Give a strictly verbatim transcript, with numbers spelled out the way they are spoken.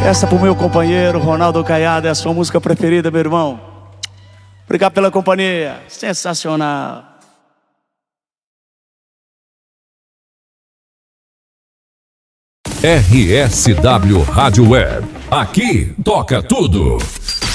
Essa pro meu companheiro Ronaldo Caiado, é a sua música preferida, meu irmão. Obrigado pela companhia, sensacional. R S W Rádio Web, aqui toca tudo.